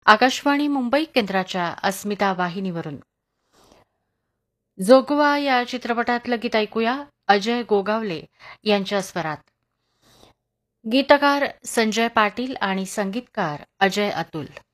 आकाशवाणी मुंबई केंद्राच्या अस्मिता वाहिनीवरून जोगवा या चित्रपटातलं गीत ऐकूया अजय गोगावले यांच्या स्वरात. गीतकार संजय पाटील आणि संगीतकार अजय अतुल.